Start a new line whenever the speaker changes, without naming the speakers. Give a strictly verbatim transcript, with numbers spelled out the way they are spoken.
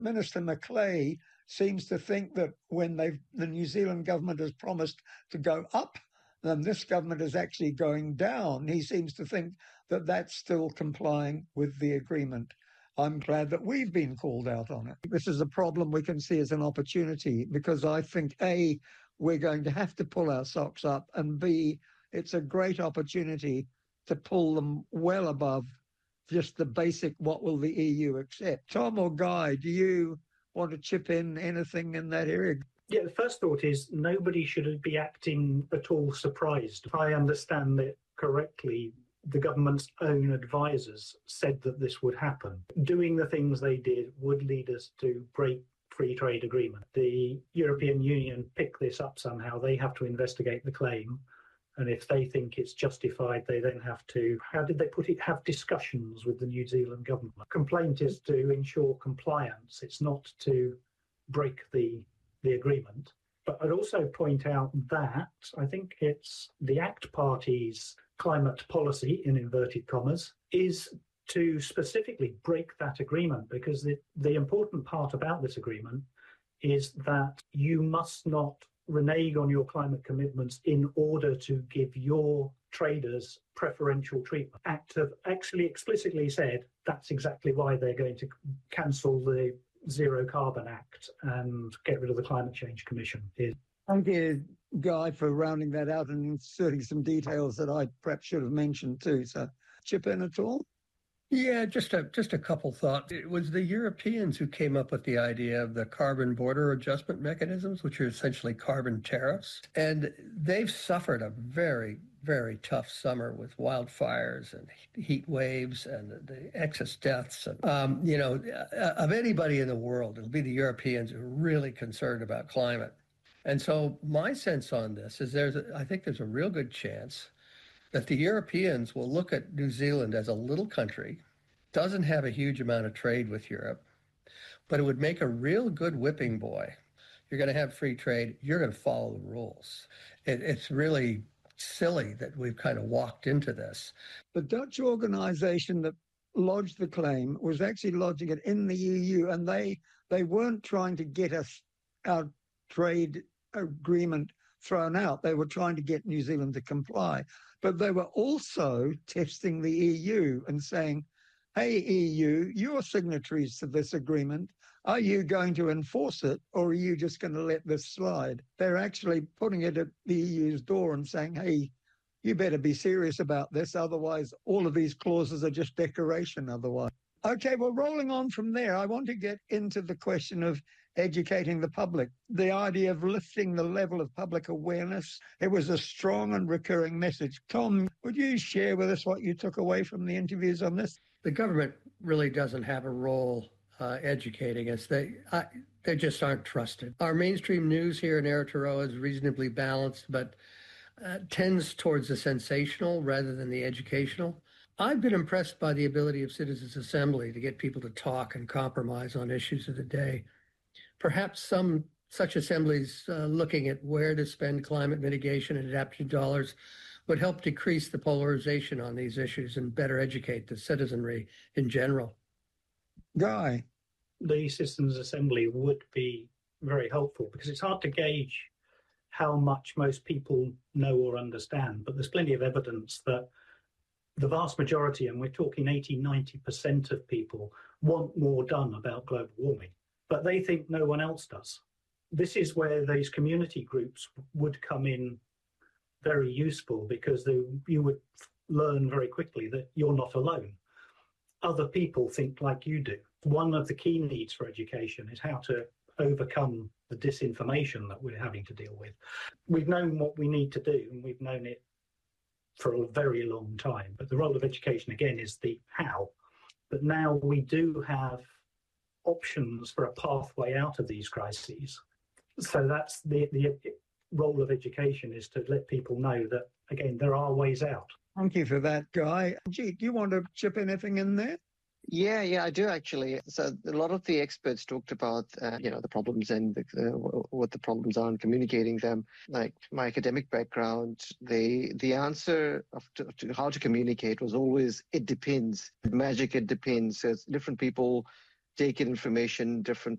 Minister Macleay seems to think that when they've the New Zealand government has promised to go up, then this government is actually going down. He seems to think that that's still complying with the agreement. I'm glad that we've been called out on it. This is a problem we can see as an opportunity because I think, A, we're going to have to pull our socks up, and B, it's a great opportunity to pull them well above just the basic what will the E U accept. Tom or Guy, do you want to chip in anything in that area?
Yeah, the first thought is nobody should be acting at all surprised. If I understand it correctly, the government's own advisors said that this would happen. Doing the things they did would lead us to break free trade agreement. The European Union pick this up somehow. They have to investigate the claim. And if they think it's justified, they then have to, how did they put it, have discussions with the New Zealand government. Complaint is to ensure compliance. It's not to break the, the agreement. But I'd also point out that I think it's the ACT Party's climate policy, in inverted commas, is to specifically break that agreement, because the, the important part about this agreement is that you must not renege on your climate commitments in order to give your traders preferential treatment. ACT have actually explicitly said that's exactly why they're going to cancel the Zero Carbon Act and get rid of the Climate Change Commission.
Thank you, Guy, for rounding that out and inserting some details that I perhaps should have mentioned too. So, chip in at all?
Yeah, just a just a couple thoughts. It was the Europeans who came up with the idea of the carbon border adjustment mechanisms, which are essentially carbon tariffs. And they've suffered a very, very tough summer with wildfires and heat waves and the excess deaths. And, um, you know, of anybody in the world, it'll be the Europeans who are really concerned about climate. And so my sense on this is there's, a, I think there's a real good chance that the Europeans will look at New Zealand as a little country, doesn't have a huge amount of trade with Europe, but it would make a real good whipping boy. You're going to have free trade. You're going to follow the rules. It, it's really silly that we've kind of walked into this.
The Dutch organization that lodged the claim was actually lodging it in the E U, and they they weren't trying to get us our trade agreement thrown out. They were trying to get New Zealand to comply. But they were also testing the E U and saying, hey, E U, you're signatories to this agreement. Are you going to enforce it, or are you just going to let this slide? They're actually putting it at the E U's door and saying, hey, you better be serious about this. Otherwise, all of these clauses are just decoration otherwise. Okay, well, rolling on from there, I want to get into the question of educating the public, the idea of lifting the level of public awareness. It was a strong and recurring message. Tom, would you share with us what you took away from the interviews on this?
The government really doesn't have a role uh, educating us. They I, they just aren't trusted. Our mainstream news here in Aotearoa is reasonably balanced, but uh, tends towards the sensational rather than the educational. I've been impressed by the ability of Citizens Assembly to get people to talk and compromise on issues of the day. Perhaps some such assemblies uh, looking at where to spend climate mitigation and adaptation dollars would help decrease the polarization on these issues and better educate the citizenry in general.
Guy.
The Citizens Assembly would be very helpful because it's hard to gauge how much most people know or understand, but there's plenty of evidence that the vast majority, and we're talking eighty, ninety percent of people, want more done about global warming, but they think no one else does. This is where these community groups would come in very useful, because they, you would learn very quickly that you're not alone. Other people think like you do. One of the key needs for education is how to overcome the disinformation that we're having to deal with. We've known what we need to do, and we've known it for a very long time. But the role of education, again, is the how. But now we do have options for a pathway out of these crises. So that's the, the role of education, is to let people know that, again, there are ways out.
Thank you for that, Guy. Gee, do you want to chip anything in there?
Yeah, yeah, I do actually. So a lot of the experts talked about, uh, you know, the problems and the, uh, what the problems are and communicating them. Like my academic background, the the answer of to, to how to communicate was always, it depends. Magic, it depends. So it's different people take in information, different